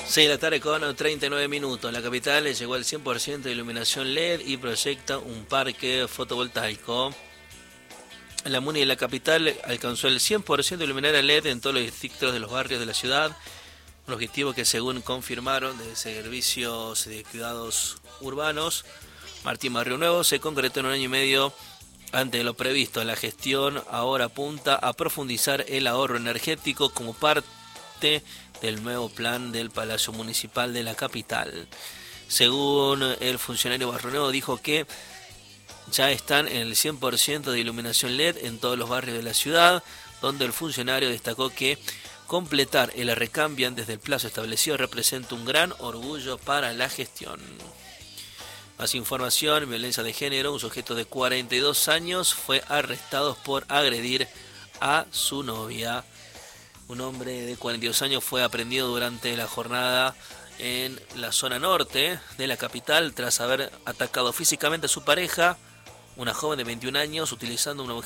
6 de la tarde con 39 minutos. La capital llegó al 100% de iluminación LED y proyecta un parque fotovoltaico. La MUNI de la capital alcanzó el 100% de iluminación LED en todos los distritos de los barrios de la ciudad. Un objetivo que, según confirmaron de Servicios de Cuidados Urbanos Martín Barrio Nuevo, se concretó en un año y medio antes de lo previsto. La gestión ahora apunta a profundizar el ahorro energético como parte del nuevo plan del Palacio Municipal de la capital. Según el funcionario Barrio Nuevo, dijo que ya están en el 100% de iluminación LED en todos los barrios de la ciudad, donde el funcionario destacó que completar el recambio antes del plazo establecido representa un gran orgullo para la gestión. Más información: violencia de género. Un sujeto de 42 años fue arrestado por agredir a su novia. Un hombre de 42 años fue aprehendido durante la jornada en la zona norte de la capital tras haber atacado físicamente a su pareja, una joven de 21 años, utilizando un objeto